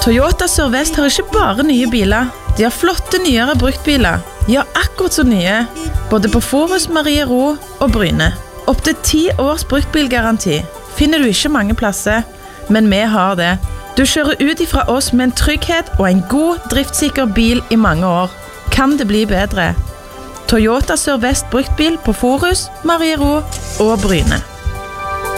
Toyota Sør-Vest har ikke bare nye biler, de har flotte nyere bruktbiler. Ja, akkurat så nye, både på Forus, Mariero og Bryne. Opp til 10 års bruktbilgaranti finner du ikke mange plasser, men vi har det. Du kjører ut ifra oss med en trygghet og en god, driftssikker bil i mange år. Kan det bli bedre? Toyota Sør-Vest bruktbil på Forus, Mariero og Bryne.